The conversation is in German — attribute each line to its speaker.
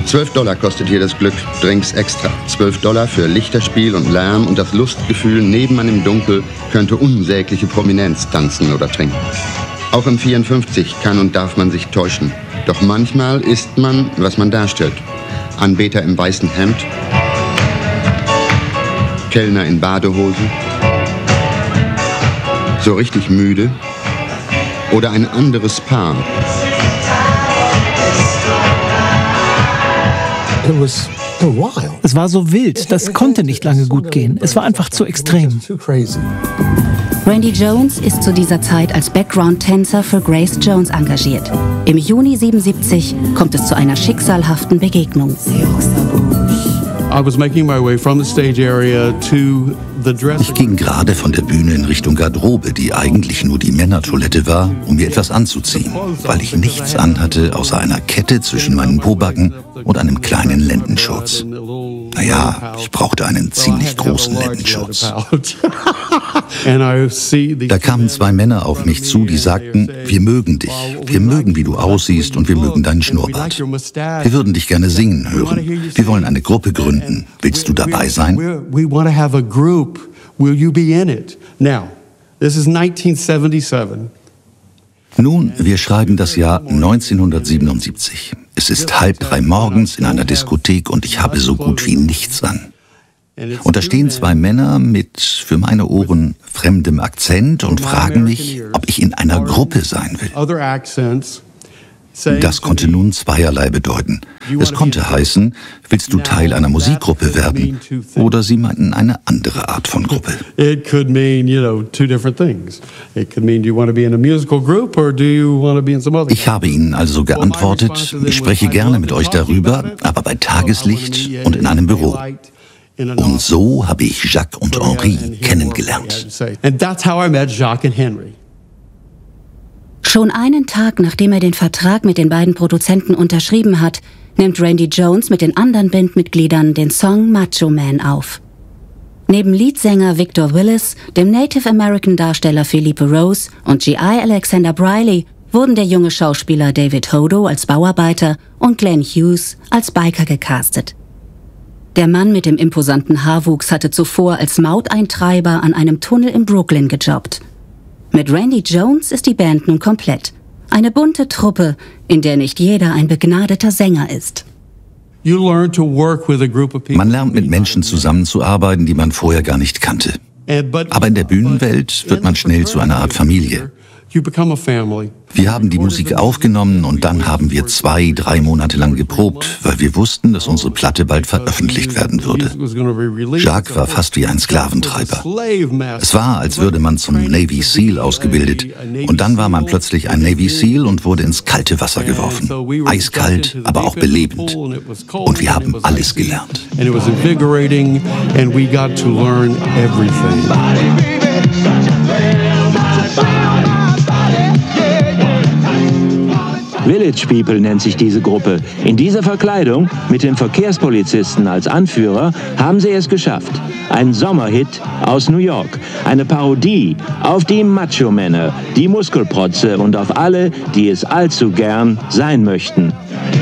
Speaker 1: $12 kostet hier das Glück, Drinks extra. $12 für Lichterspiel und Lärm und das Lustgefühl, neben man im Dunkel könnte unsägliche Prominenz tanzen oder trinken. Auch im 54 kann und darf man sich täuschen. Doch manchmal ist man, was man darstellt. Anbeter im weißen Hemd, Kellner in Badehosen, so richtig müde oder ein anderes Paar.
Speaker 2: Es war so wild, das konnte nicht lange gut gehen. Es war einfach zu extrem.
Speaker 3: Randy Jones ist zu dieser Zeit als Background-Tänzer für Grace Jones engagiert. Im Juni 1977 kommt es zu einer schicksalhaften Begegnung.
Speaker 4: Ich ging gerade von der Bühne in Richtung Garderobe, die eigentlich nur die Männertoilette war, um mir etwas anzuziehen, weil ich nichts anhatte außer einer Kette zwischen meinen Pobacken und einem kleinen Lendenschurz. Naja, ich brauchte einen ziemlich großen Lendenschurz. Da kamen zwei Männer auf mich zu, die sagten, wir mögen dich, wir mögen, wie du aussiehst und wir mögen deinen Schnurrbart. Wir würden dich gerne singen hören. Wir wollen eine Gruppe gründen. Willst du dabei sein? Nun, wir schreiben das Jahr 1977. Es ist 2:30 morgens in einer Diskothek und ich habe so gut wie nichts an. Und da stehen zwei Männer mit, für meine Ohren, fremdem Akzent und fragen mich, ob ich in einer Gruppe sein will. Das konnte nun zweierlei bedeuten. Es konnte heißen, willst du Teil einer Musikgruppe werden? Oder sie meinten eine andere Art von Gruppe. Ich habe ihnen also geantwortet, ich spreche gerne mit euch darüber, aber bei Tageslicht und in einem Büro. Und so habe ich Jacques und Henri kennengelernt.
Speaker 3: Schon einen Tag, nachdem er den Vertrag mit den beiden Produzenten unterschrieben hat, nimmt Randy Jones mit den anderen Bandmitgliedern den Song Macho Man auf. Neben Leadsänger Victor Willis, dem Native American Darsteller Philippe Rose und G.I. Alexander Briley wurden der junge Schauspieler David Hodo als Bauarbeiter und Glenn Hughes als Biker gecastet. Der Mann mit dem imposanten Haarwuchs hatte zuvor als Mauteintreiber an einem Tunnel in Brooklyn gejobbt. Mit Randy Jones ist die Band nun komplett. Eine bunte Truppe, in der nicht jeder ein begnadeter Sänger ist.
Speaker 4: Man lernt mit Menschen zusammenzuarbeiten, die man vorher gar nicht kannte. Aber in der Bühnenwelt wird man schnell zu einer Art Familie. Wir haben die Musik aufgenommen und dann haben wir 2-3 Monate lang geprobt, weil wir wussten, dass unsere Platte bald veröffentlicht werden würde. Jacques war fast wie ein Sklaventreiber. Es war, als würde man zum Navy Seal ausgebildet. Und dann war man plötzlich ein Navy Seal und wurde ins kalte Wasser geworfen. Eiskalt, aber auch belebend. Und wir haben alles gelernt.
Speaker 5: Village People nennt sich diese Gruppe. In dieser Verkleidung, mit dem Verkehrspolizisten als Anführer, haben sie es geschafft. Ein Sommerhit aus New York. Eine Parodie auf die Macho-Männer, die Muskelprotze und auf alle, die es allzu gern sein möchten.